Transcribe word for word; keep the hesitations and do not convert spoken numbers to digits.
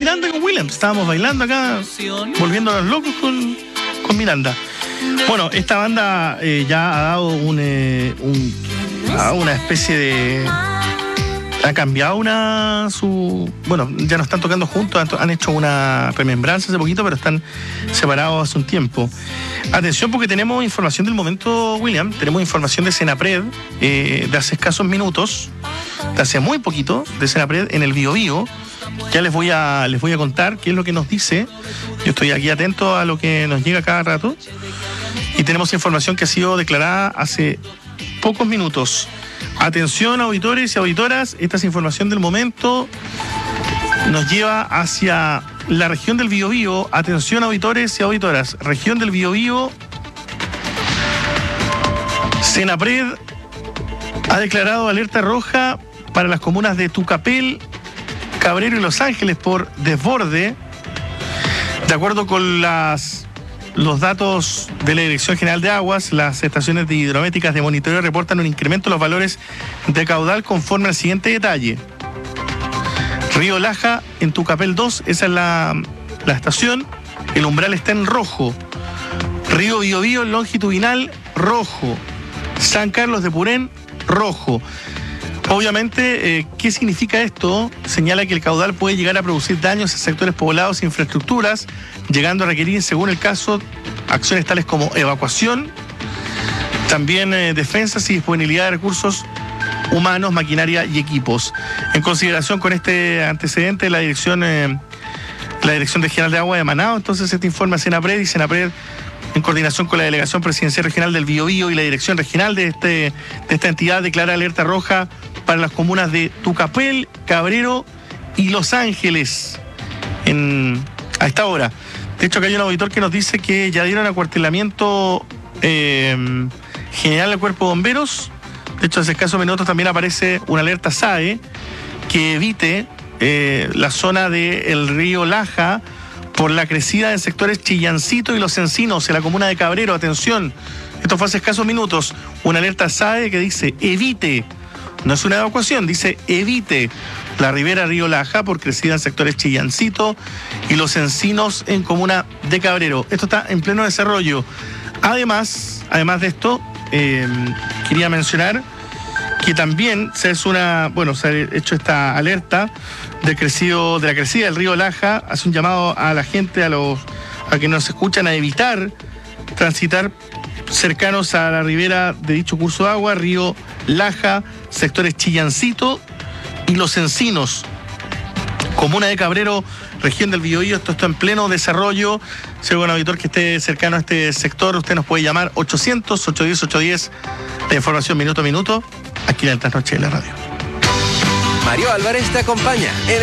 Miranda con Williams. Estábamos bailando acá, volviendo a los locos con, con Miranda. Bueno, esta banda eh, ya ha dado un, eh, un, a una especie de... Ha cambiado una... su Bueno, ya no están tocando juntos, han, han hecho una remembranza hace poquito, pero están separados hace un tiempo. Atención, porque tenemos información del momento, William. Tenemos información de Senapred, eh, de hace escasos minutos, de hace muy poquito, de Senapred en el Biobío. Ya les voy a les voy a contar qué es lo que nos dice. Yo estoy aquí atento a lo que nos llega cada rato. Y tenemos información que ha sido declarada hace pocos minutos. Atención, auditores y auditoras, esta es información del momento. Nos lleva hacia la región del Biobío. Atención, auditores y auditoras, región del Biobío. Senapred ha declarado alerta roja para las comunas de Tucapel, Cabrero y Los Ángeles por desborde. De acuerdo con las, los datos de la Dirección General de Aguas, las estaciones de hidrométricas de monitoreo reportan un incremento en los valores de caudal conforme al siguiente detalle. Río Laja en Tucapel dos, esa es la, la estación, el umbral está en rojo. Río Biobío longitudinal, rojo. San Carlos de Purén, rojo. Obviamente, eh, ¿qué significa esto? Señala que el caudal puede llegar a producir daños a sectores poblados e infraestructuras, llegando a requerir, según el caso, acciones tales como evacuación, también eh, defensas y disponibilidad de recursos humanos, maquinaria y equipos. En consideración con este antecedente, la Dirección, eh, la Dirección Regional de Agua de Manao, entonces este informe a Senapred, y Senapred, en coordinación con la Delegación Presidencial Regional del Biobío y la Dirección Regional de, este, de esta entidad, declara alerta roja para las comunas de Tucapel, Cabrero y Los Ángeles en, a esta hora. De hecho, acá hay un auditor que nos dice que ya dieron acuartelamiento eh, general al Cuerpo de Bomberos. De hecho, hace escasos minutos también aparece una alerta S A E que evite eh, la zona del río Laja por la crecida en sectores Chillancito y Los Encinos, en la comuna de Cabrero. Atención, esto fue hace escasos minutos. Una alerta S A E que dice evite, no es una evacuación, dice evite la ribera Río Laja por crecida en sectores Chillancito y Los Encinos en comuna de Cabrero. Esto está en pleno desarrollo. Además, además de esto, eh, quería mencionar que también se es una, bueno, se ha hecho esta alerta del crecido, de la crecida del río Laja. Hace un llamado a la gente, a los a que nos escuchan, a evitar transitar cercanos a la ribera de dicho curso de agua, río Laja, sectores Chillancito y Los Encinos, comuna de Cabrero, región del Biobío. Esto está en pleno desarrollo. Si hay algún auditor que esté cercano a este sector, usted nos puede llamar ochocientos, ochocientos diez, ochocientos diez. La información minuto a minuto, aquí en el Trasnoche de la Radio. Mario Álvarez te acompaña en